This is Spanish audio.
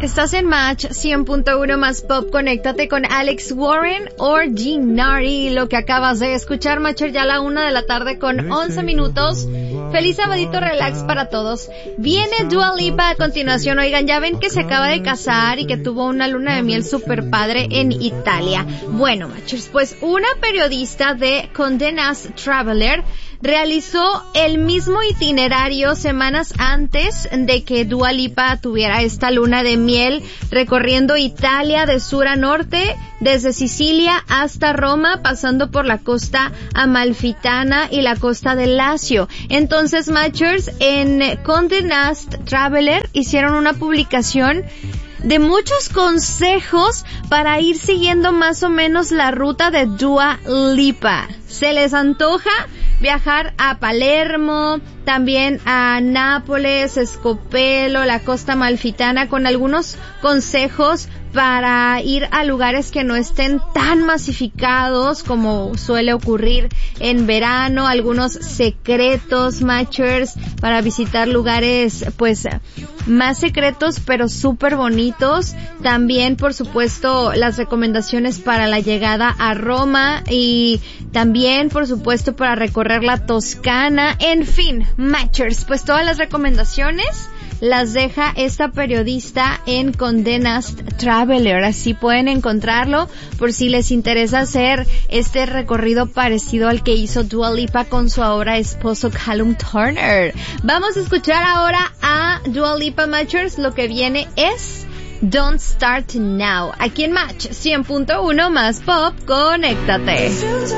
Estás en Match 100.1 más Pop. Conéctate con Alex Warren o Ginari. Lo que acabas de escuchar, Matcher, ya a la 1 de la tarde con 11 minutos. Feliz sabadito relax para todos. Viene Dua Lipa a continuación. Oigan, ya ven que se acaba de casar y que tuvo una luna de miel super padre en Italia. Bueno, Matchers, pues una periodista de Condé Nast Traveler realizó el mismo itinerario semanas antes de que Dua Lipa tuviera esta luna de miel, recorriendo Italia de sur a norte, desde Sicilia hasta Roma, pasando por la costa amalfitana y la costa del Lacio. Entonces, Matchers, en Condé Nast Traveler hicieron una publicación de muchos consejos para ir siguiendo más o menos la ruta de Dua Lipa. Se les antoja viajar a Palermo, también a Nápoles, Scopelo, la costa amalfitana, con algunos consejos para ir a lugares que no estén tan masificados como suele ocurrir en verano, algunos secretos, Matchers, para visitar lugares pues más secretos pero súper bonitos. También, por supuesto, las recomendaciones para la llegada a Roma y también, por supuesto, para recorrer la Toscana. En fin, Matchers, pues todas las recomendaciones las deja esta periodista en Condé Nast Traveler. Así pueden encontrarlo por si les interesa hacer este recorrido parecido al que hizo Dua Lipa con su ahora esposo Callum Turner. Vamos a escuchar ahora a Dua Lipa, Matchers. Lo que viene es Don't Start Now. Aquí en Match 100.1 más Pop. Conéctate.